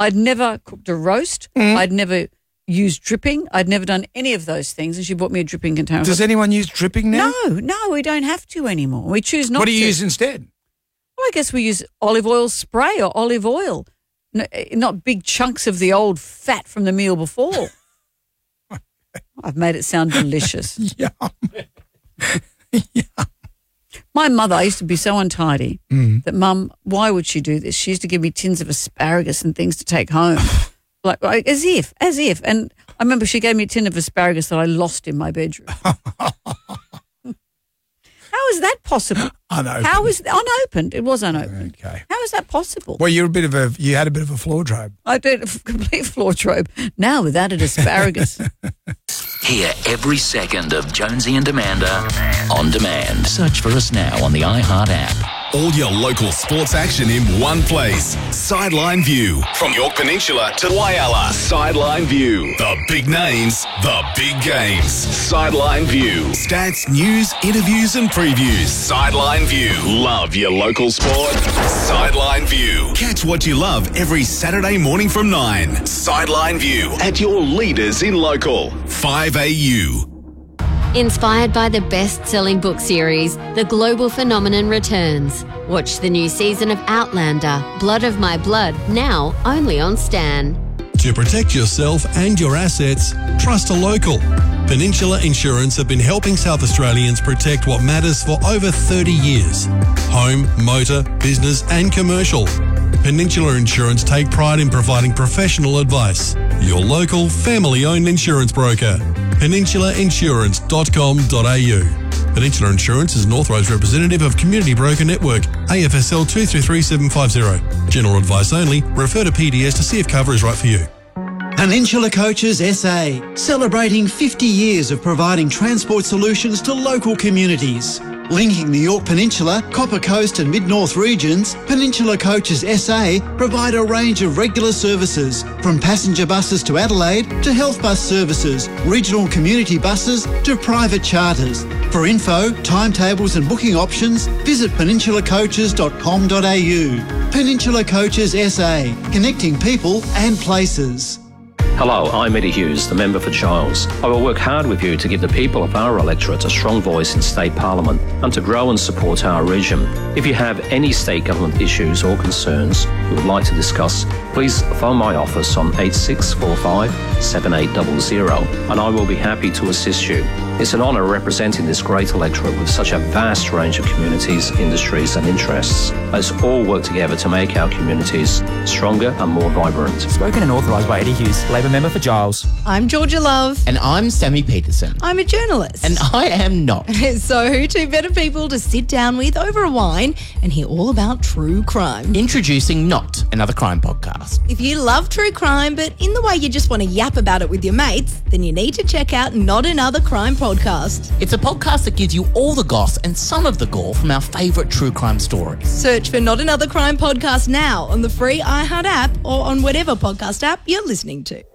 I'd never cooked a roast. I'd never used dripping. I'd never done any of those things, and she bought me a dripping container. Does anyone use dripping now? No, we don't have to anymore. We choose not to. What do you use instead? Well, I guess we use olive oil spray or olive oil, not big chunks of the old fat from the meal before. I've made it sound delicious. Yum. Yum. My mother, I used to be so untidy that Mum, why would she do this? She used to give me tins of asparagus and things to take home. Like as if. And I remember she gave me a tin of asparagus that I lost in my bedroom. How is that possible? Unopened. How is unopened? It was unopened. Okay. How is that possible? Well, you had a bit of a floor drobe. I did a complete floor trobe. Now with added asparagus. Hear every second of Jonesy and Amanda on demand. Search for us now on the iHeart app. All your local sports action in one place. Sideline View. From York Peninsula to Whyalla. Sideline View. The big names, the big games. Sideline View. Stats, news, interviews and previews. Sideline View. Love your local sport. Sideline View. Catch what you love every Saturday morning from 9. Sideline View. At your leaders in local. 5AU. Inspired by the best-selling book series, The Global Phenomenon returns. Watch the new season of Outlander, Blood of My Blood, now only on Stan. To protect yourself and your assets, trust a local. Peninsula Insurance have been helping South Australians protect what matters for over 30 years. Home, motor, business and commercial. Peninsula Insurance take pride in providing professional advice. Your local, family-owned insurance broker. PeninsulaInsurance.com.au. Peninsula Insurance is an authorised representative of Community Broker Network, AFSL 233750. General advice only. Refer to PDS to see if cover is right for you. Peninsula Coaches SA, celebrating 50 years of providing transport solutions to local communities. Linking the York Peninsula, Copper Coast and Mid-North regions, Peninsula Coaches SA provide a range of regular services, from passenger buses to Adelaide to health bus services, regional community buses to private charters. For info, timetables and booking options, visit peninsulacoaches.com.au. Peninsula Coaches SA, connecting people and places. Hello, I'm Eddie Hughes, the member for Giles. I will work hard with you to give the people of our electorate a strong voice in State Parliament and to grow and support our region. If you have any state government issues or concerns you would like to discuss, please phone my office on 8645 7800 and I will be happy to assist you. It's an honour representing this great electorate with such a vast range of communities, industries and interests. Let's all work together to make our communities stronger and more vibrant. Spoken and authorised by Eddie Hughes, Labor member for Giles. I'm Georgia Love. And I'm Sammy Peterson. I'm a journalist. And I am not. So who two better people to sit down with over a wine and hear all about true crime? Introducing Not Another Crime podcast. If you love true crime, but in the way you just want to yap about it with your mates, then you need to check out Not Another Crime podcast. It's a podcast that gives you all the goss and some of the gore from our favourite true crime stories. Search for Not Another Crime podcast now on the free iHeart app or on whatever podcast app you're listening to.